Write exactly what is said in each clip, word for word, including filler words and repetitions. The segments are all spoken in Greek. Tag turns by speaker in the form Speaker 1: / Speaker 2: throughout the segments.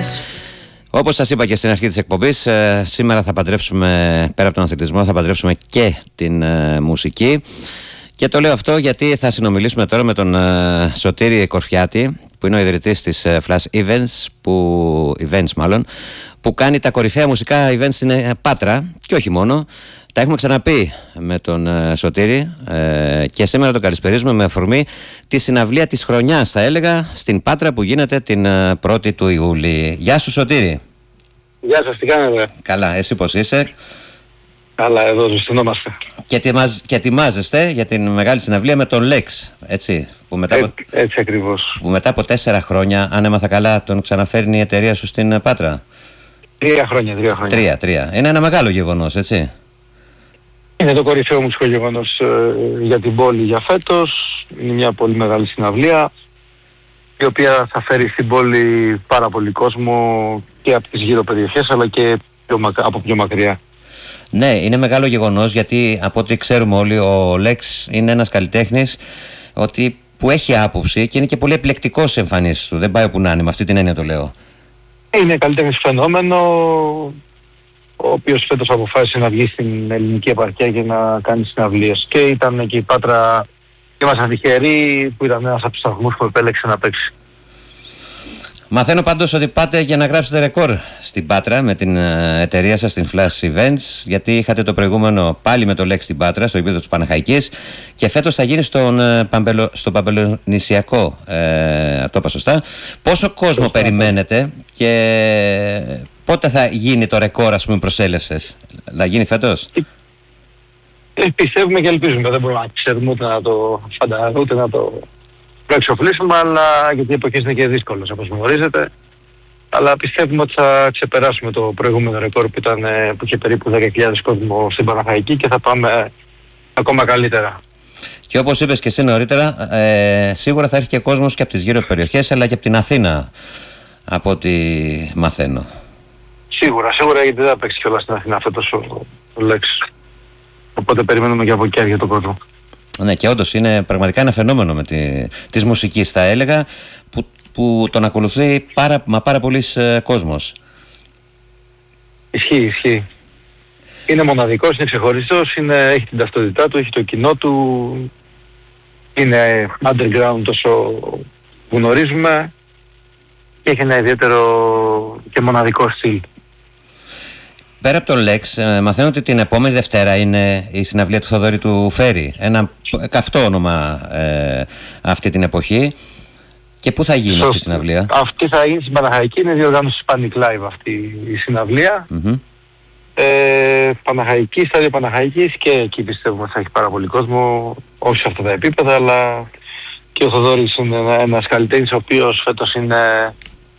Speaker 1: Όπως σας είπα και στην αρχή της εκπομπής, ε, σήμερα θα παντρέψουμε, πέρα από τον αθλητισμό, θα παντρέψουμε και την ε, μουσική. Και το λέω αυτό γιατί θα συνομιλήσουμε τώρα με τον ε, Σωτήρη Κορφιάτη, που είναι ο ιδρυτής της ε, Flash Events, που, events μάλλον, που κάνει τα κορυφαία μουσικά events στην ε, Πάτρα και όχι μόνο. Τα έχουμε ξαναπεί με τον ε, Σωτήρη ε, και σήμερα τον καλησπερίζουμε με αφορμή τη συναυλία της χρονιάς, θα έλεγα, στην Πάτρα που γίνεται την ε, πρώτη του Ιούλη. Γεια σου, Σωτήρη.
Speaker 2: Γεια σας, τι κάνετε?
Speaker 1: Καλά, εσύ πώς είσαι?
Speaker 2: Καλά, εδώ ζουστινόμαστε.
Speaker 1: Και, ετοιμάζ, και ετοιμάζεστε για την μεγάλη συναυλία με τον Λέξ, έτσι, που μετά,
Speaker 2: Έ,
Speaker 1: από,
Speaker 2: έτσι ακριβώς.
Speaker 1: που μετά από τέσσερα χρόνια, αν έμαθα καλά, τον ξαναφέρνει η εταιρεία σου στην Πάτρα.
Speaker 2: Τρία χρόνια, τρία χρόνια.
Speaker 1: Τρία, τρία. Είναι ένα μεγάλο γεγονός, έτσι.
Speaker 2: Είναι το κορυφαίο μουσικό γεγονός ε, για την πόλη για φέτος. Είναι μια πολύ μεγάλη συναυλία, η οποία θα φέρει στην πόλη πάρα πολύ κόσμο και από τις γύρω περιοχές, αλλά και πιο μακ- από πιο μακριά.
Speaker 1: Ναι, είναι μεγάλο γεγονός γιατί από ό,τι ξέρουμε όλοι, ο Λέξ είναι ένας καλλιτέχνης ότι, που έχει άποψη και είναι και πολύ επιλεκτικός στις εμφανίσεις του. Δεν πάει όπου να είναι, με αυτή την έννοια το λέω.
Speaker 2: Είναι καλλιτέχνης φαινόμενο, ο οποίος φέτος αποφάσισε να βγει στην ελληνική επαρχία για να κάνει συναυλίες. Και ήταν και η Πάτρα, ήμασταν τυχεροί που ήταν ένας από τους σταθμούς που επέλεξε να παίξει.
Speaker 1: Μαθαίνω πάντως ότι πάτε για να γράψετε ρεκόρ στην Πάτρα με την εταιρεία σας, στην Flash Events, γιατί είχατε το προηγούμενο πάλι με το Λέξ στην Πάτρα, στο επίπεδο της Παναχαϊκής, και φέτος θα γίνει στον, Παμπελο, στο Παμπελονησιακό, ε, το είπα σωστά. Πόσο κόσμο το περιμένετε και πότε θα γίνει το ρεκόρ, ας πούμε, προσέλευσες? Θα γίνει φέτος?
Speaker 2: Ε, πιστεύουμε και ελπίζουμε, δεν μπορούμε να ξέρουμε ούτε να το φαντάζουμε, ούτε να το εξοφλήσουμε, αλλά γιατί η εποχή είναι και δύσκολος, όπως γνωρίζετε. Αλλά πιστεύουμε ότι θα ξεπεράσουμε το προηγούμενο ρεκόρ που, ήταν, που είχε περίπου δέκα χιλιάδες κόσμο στην Παναχαϊκή και θα πάμε ακόμα καλύτερα.
Speaker 1: Και όπως είπες και εσύ νωρίτερα, ε, σίγουρα θα έρθει και κόσμος και από τις γύρω περιοχές, αλλά και από την Αθήνα, από ό,τι μαθαίνω.
Speaker 2: Σίγουρα, σίγουρα, γιατί δεν θα παίξει κιόλας στην Αθήνα φέτος ο, ο Λέξ. Οπότε περιμένουμε και από εκεί για τον κόσμο.
Speaker 1: Ναι, και όντως είναι πραγματικά ένα φαινόμενο με τη, της μουσικής, θα έλεγα, που, που τον ακολουθεί πάρα, μα πάρα πολλής ε, κόσμος.
Speaker 2: Ισχύει, ισχύει. Είναι μοναδικός, είναι ξεχωριστός, είναι, έχει την ταυτότητά του, έχει το κοινό του, είναι underground όσο γνωρίζουμε και έχει ένα ιδιαίτερο και μοναδικό στυλ.
Speaker 1: Πέρα από τον Λέξ, ε, μαθαίνω ότι την επόμενη Δευτέρα είναι η συναυλία του Θοδωρή του Φέρη. Ένα καυτό όνομα ε, αυτή την εποχή. Και πού θα γίνει Σωστή. αυτή η συναυλία?
Speaker 2: Αυτή θα γίνει στην Παναχαϊκή, είναι διοργάνωση Panic Live αυτή η συναυλία. Mm-hmm. Ε, Παναχαϊκή, στάδιο Παναχαϊκής, και εκεί πιστεύουμε θα έχει πάρα πολύ κόσμο, όχι σε αυτά τα επίπεδα, αλλά και ο Θοδωρής είναι ένα, ένας καλλιτέχνης ο οποίος φέτος είναι,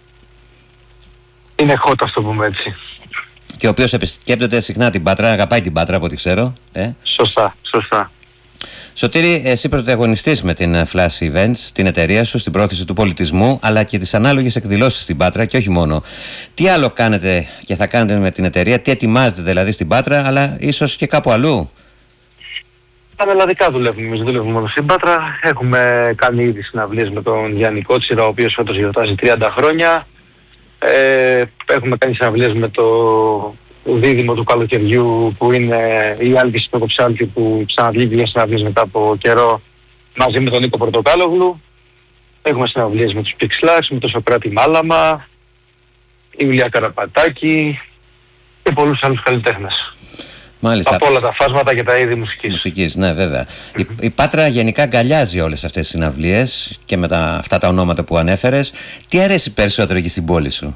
Speaker 2: είναι hot, ας το πούμε έτσι.
Speaker 1: Και ο οποίος επισκέπτεται συχνά την Πάτρα, αγαπάει την Πάτρα από ό,τι ξέρω. Ε.
Speaker 2: Σωστά, σωστά.
Speaker 1: Σωτήρη, εσύ πρωταγωνιστής με την Flash Events, την εταιρεία σου, στην πρόθεση του πολιτισμού, αλλά και τις ανάλογες εκδηλώσεις στην Πάτρα και όχι μόνο. Τι άλλο κάνετε και θα κάνετε με την εταιρεία, τι ετοιμάζετε δηλαδή στην Πάτρα, αλλά ίσως και κάπου αλλού?
Speaker 2: Πανελλαδικά δουλεύουμε, εμείς δουλεύουμε μόνο στην Πάτρα. Έχουμε κάνει ήδη συναυλίες με τον Γιάννη Κότσιρα, ο οποίος φέτος γιορτάζει τριάντα χρόνια. Ε, έχουμε κάνει συναυλίες με το δίδυμο του καλοκαιριού που είναι η Άλκης στο Κοψάλτη, που ξαναβγήκε για συναυλίες μετά από καιρό μαζί με τον Νίκο Πορτοκάλογλου. Έχουμε συναυλίες με τους Pixlax, με τον Σοκράτη Μάλαμα, η Ιουλία Καραπατάκη και πολλούς άλλους καλλιτέχνες.
Speaker 1: Μάλιστα.
Speaker 2: Από όλα τα φάσματα και τα είδη μουσικής.
Speaker 1: Μουσικής, ναι, βέβαια. η, η Πάτρα γενικά αγκαλιάζει όλες αυτές τις συναυλίες και με τα, αυτά τα ονόματα που ανέφερες. Τι αρέσει περισσότερο εκεί στην πόλη σου?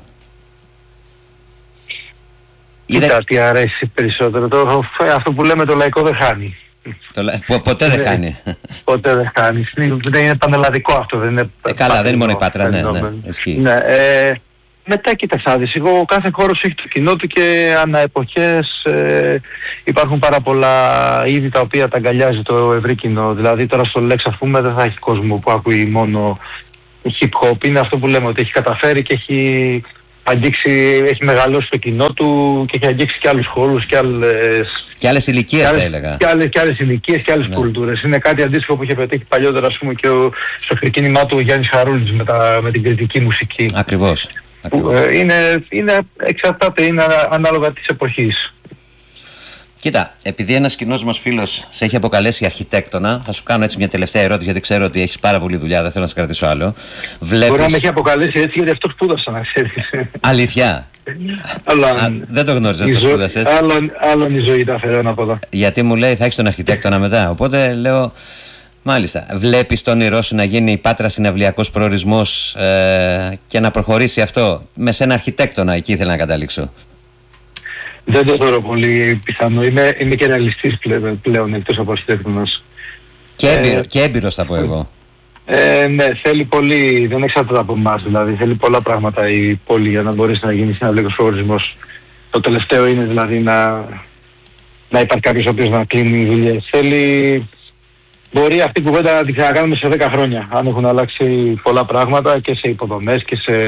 Speaker 2: Κοίτα, Είδα... τι αρέσει περισσότερο? Το, αυτό που λέμε, το λαϊκό δεν χάνει.
Speaker 1: Το, πο, ποτέ δεν χάνει.
Speaker 2: Ποτέ δεν χάνει. Δεν είναι πανελλαδικό αυτό. Δεν είναι
Speaker 1: ε, καλά, δεν είναι μόνο η Πάτρα, ναι, ναι, ισχύει.
Speaker 2: Ναι, ε, μετά κοίταξε να δεις, εγώ, κάθε χώρος έχει το κοινό του και ανά εποχές ε, υπάρχουν πάρα πολλά είδη τα οποία τα αγκαλιάζει το ευρύ κοινό. Δηλαδή τώρα στο Λέξ, ας πούμε, δεν θα έχει κόσμο που ακούει μόνο hip hop. Είναι αυτό που λέμε, ότι έχει καταφέρει και έχει αγγίξει, έχει μεγαλώσει το κοινό του και έχει αγγίξει και άλλους χώρους και άλλες,
Speaker 1: και άλλες ηλικίες,
Speaker 2: και άλλες,
Speaker 1: θα έλεγα.
Speaker 2: Και άλλες, και άλλες ηλικίες και άλλες ναι. κουλτούρες. Είναι κάτι αντίστοιχο που είχε πετύχει παλιότερα, ας πούμε, και ο, στο ξεκίνημά του ο Γιάννης Χαρούλης με, τα, με την κριτική μουσική.
Speaker 1: Ακριβώς.
Speaker 2: Που, ε, είναι, είναι, εξαρτάται, είναι ανάλογα της εποχής.
Speaker 1: Κοίτα, επειδή ένας κοινός μας φίλος σε έχει αποκαλέσει αρχιτέκτονα, θα σου κάνω έτσι μια τελευταία ερώτηση, γιατί ξέρω ότι έχεις πάρα πολλή δουλειά, δεν θέλω να σε κρατήσω άλλο. Βλέπεις...
Speaker 2: Μπορεί να με έχει αποκαλέσει έτσι, γιατί αυτό σπούδασα, να ξέρεις.
Speaker 1: Αλήθεια.
Speaker 2: Αλλά,
Speaker 1: Α, δεν το γνώριζα ότι το σπούδασες.
Speaker 2: Άλλον, άλλον η ζωή τα φέρω από εδώ.
Speaker 1: Γιατί μου λέει θα έχεις τον αρχιτέκτονα μετά. Οπότε λέω, μάλιστα, βλέπεις το όνειρό σου να γίνει η Πάτρα συναυλιακός προορισμός ε, και να προχωρήσει αυτό με σε ένα αρχιτέκτονα, εκεί ήθελα να καταλήξω.
Speaker 2: Δεν το θεωρώ πολύ πιθανό. Είμαι, είμαι και ρεαλιστής πλέον, πλέον εκτός από αρχιτέκτονας.
Speaker 1: Και, έμπειρο,
Speaker 2: ε,
Speaker 1: και έμπειρος θα πω εγώ.
Speaker 2: Ε, ναι, θέλει πολύ, δεν εξαρτάται από εμάς δηλαδή, θέλει πολλά πράγματα η πόλη για να μπορέσει να γίνει συναυλιακός προορισμός. Το τελευταίο είναι δηλαδή να, να υπάρχει κάποιος ο οποίος να κλείνει δουλειές. Θέλει, μπορεί αυτή η κουβέντα να την ξανακάνουμε σε δέκα χρόνια, αν έχουν αλλάξει πολλά πράγματα και σε υποδομές και σε,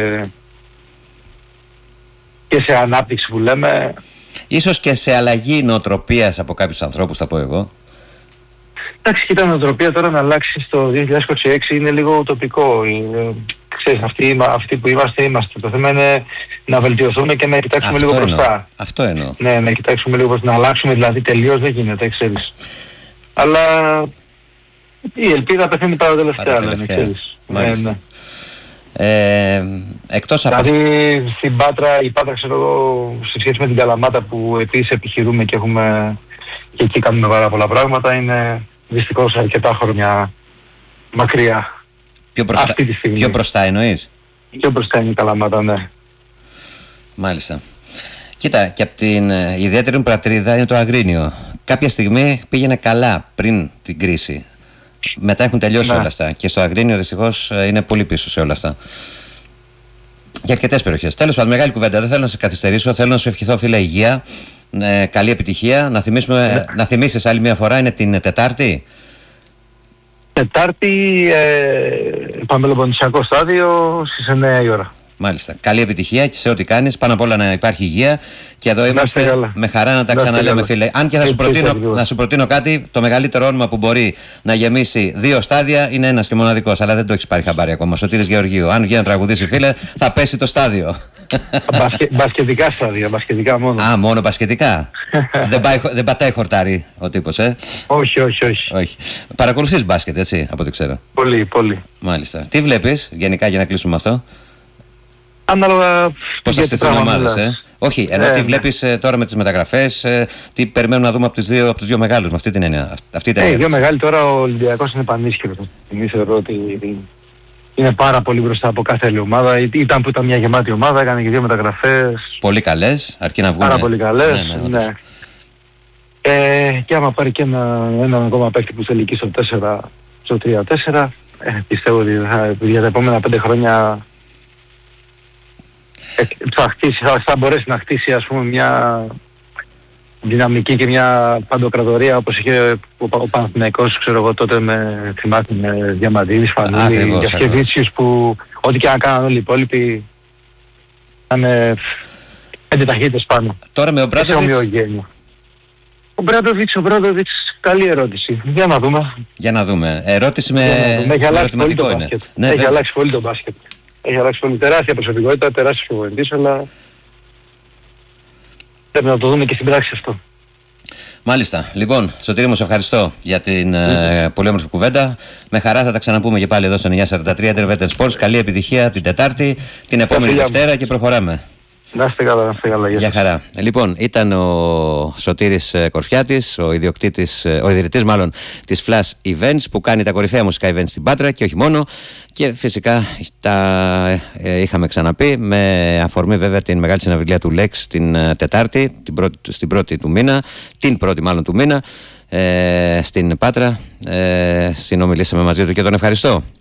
Speaker 2: και σε ανάπτυξη που λέμε.
Speaker 1: Ίσως και σε αλλαγή νοοτροπίας από κάποιους ανθρώπους, θα πω εγώ.
Speaker 2: Εντάξει, κοίτα, η νοοτροπία τώρα να αλλάξει στο δύο χιλιάδες είκοσι έξι είναι λίγο ουτοπικό. Είναι, ξέρεις, αυτοί, αυτοί που είμαστε, είμαστε. Το θέμα είναι να βελτιωθούμε και να κοιτάξουμε
Speaker 1: Αυτό
Speaker 2: λίγο
Speaker 1: εννοώ.
Speaker 2: μπροστά.
Speaker 1: Αυτό εννοώ.
Speaker 2: Ναι, να κοιτάξουμε λίγο μπροστά. Να αλλάξουμε δηλαδή τελείως δεν γίνεται, ξέρεις. Αλλά η ελπίδα πεθαίνει πάρα τελευταία.
Speaker 1: Πάντα τελευταία.
Speaker 2: Ναι, ναι, ναι.
Speaker 1: Ε, εκτός από...
Speaker 2: Δηλαδή στην Πάτρα, η Πάτρα ξέρω εγώ, σε σχέση με την Καλαμάτα που επίσης επιχειρούμε και έχουμε και εκεί κάνουμε πάρα πολλά πράγματα, είναι δυστυχώς αρκετά χρόνια μακριά.
Speaker 1: Πιο μπροστά,
Speaker 2: αυτή τη στιγμή.
Speaker 1: Πιο μπροστά εννοείς?
Speaker 2: Πιο μπροστά είναι η Καλαμάτα, ναι.
Speaker 1: Μάλιστα. Κοίτα, και από την ε, ιδιαίτερη μου πατρίδα είναι το Αγρίνιο. Κάποια στιγμή πήγαινε καλά πριν την κρίση. Μετά έχουν τελειώσει
Speaker 2: ναι.
Speaker 1: όλα αυτά. Και στο Αγρίνιο δυστυχώς ε, είναι πολύ πίσω σε όλα αυτά. Για αρκετές περιοχές. Τέλος πάντων, μεγάλη κουβέντα. Δεν θέλω να σε καθυστερήσω. Θέλω να σου ευχηθώ, φίλε, υγεία. Ε, καλή επιτυχία. Να, θυμίσουμε, ναι. να θυμίσεις άλλη μια φορά, είναι την Τετάρτη.
Speaker 2: Τετάρτη, ε, Παμπελοποννησιακό στάδιο στις εννιά η ώρα.
Speaker 1: Μάλιστα. Καλή επιτυχία και σε ό,τι κάνεις. Πάνω απ' όλα να υπάρχει υγεία. Και εδώ είμαστε με χαρά να τα ξαναλέμε, φίλε. Αν και θα σου, προτείνω, να σου προτείνω κάτι, το μεγαλύτερο όνομα που μπορεί να γεμίσει δύο στάδια είναι ένας και μοναδικός. Αλλά δεν το έχεις πάρει χαμπάρι ακόμα. Σωτήρης Γεωργίου. Αν βγει να τραγουδήσει, φίλε, θα πέσει το στάδιο.
Speaker 2: Μπασκε, μπασκετικά στάδια, μπασκετικά μόνο.
Speaker 1: Α, μόνο μπασκετικά. δεν, πάει, δεν πατάει χορτάρι ο τύπος, ε.
Speaker 2: Όχι, όχι, όχι.
Speaker 1: όχι. Παρακολουθείς μπάσκετ, έτσι, από ό,τι ξέρω.
Speaker 2: Πολύ, πολύ.
Speaker 1: Μάλιστα. Τι βλέπεις γενικά για να κλείσουμε αυτό?
Speaker 2: Ανάλογα
Speaker 1: πώς θα στηθούν οι ομάδες, ε. Όχι, ενώ ε, τι βλέπεις ε, τώρα με τις μεταγραφές, ε, τι περιμένουμε να δούμε από, δύο, από τους δύο μεγάλους, με αυτή την έννοια. Αυτή την
Speaker 2: ε, οι δύο μεγάλοι τώρα, ο Ολυμπιακός είναι πανίσχυρος. Εμείς θεωρώ ότι είναι πάρα πολύ μπροστά από κάθε άλλη ομάδα. Ήταν που ήταν μια γεμάτη ομάδα, έκανε και δύο μεταγραφές.
Speaker 1: Πολύ καλές, αρκεί να βγουν.
Speaker 2: Πάρα πολύ καλές, ναι. ναι, ναι.
Speaker 1: ναι.
Speaker 2: Ε, και άμα πάρει και ένα, έναν ακόμα παίκτη που θέλει εκεί στο τέσσερα, στο τρία τέσσερα, ε, πιστεύω ότι θα, για τα επόμενα πέντε χρόνια ε, θα, χτίσει, θα, θα μπορέσει να χτίσει, ας πούμε, μια δυναμική και μια παντοκρατορία όπως είχε ο, ο Παναθηναϊκός, ξέρω εγώ, τότε με, θυμάται, με Διαμαντίδης, Φανούλη, Γιασκεβίτσιους, που ό,τι και να κάνουν όλοι οι υπόλοιποι ήταν πέντε ταχύτητες πάνω.
Speaker 1: Τώρα με ο Μπράντοβιτς.
Speaker 2: Ο Μπράντοβιτς, ο Μπράντοβιτς, καλή ερώτηση. Για να δούμε.
Speaker 1: Για να δούμε. Ερώτηση με,
Speaker 2: με έχει αλλάξει πολύ το
Speaker 1: είναι.
Speaker 2: μπάσκετ.
Speaker 1: Ναι,
Speaker 2: έχει
Speaker 1: βέβαια.
Speaker 2: αλλάξει πολύ το μπάσκετ. Έχει αλλάξει πολύ, τεράστια προσωπικότητα, τεράστιος προπονητής, αλλά πρέπει να το δούμε και στην πράξη αυτό.
Speaker 1: Μάλιστα. Λοιπόν, Σωτήρη μου, σε ευχαριστώ για την mm. ε, πολύ όμορφη κουβέντα. Με χαρά θα τα ξαναπούμε και πάλι εδώ στο εννιά σαράντα τρία Intervetten Sports. Καλή επιτυχία την Τετάρτη, την επόμενη Δευτέρα και προχωράμε.
Speaker 2: Να είστε καλά, να είστε καλά.
Speaker 1: Για χαρά. Λοιπόν, ήταν ο Σωτήρης Κορφιάτης, ο ιδιοκτήτης, ο ιδρυτής μάλλον της Flash Events, που κάνει τα κορυφαία μουσικά events στην Πάτρα και όχι μόνο. Και φυσικά τα ε, είχαμε ξαναπεί, με αφορμή βέβαια την μεγάλη συναυλία του Lex την ε, Τετάρτη, την πρώτη, στην πρώτη του μήνα, την πρώτη μάλλον του μήνα, ε, στην Πάτρα. Ε, συνομιλήσαμε μαζί του και τον ευχαριστώ.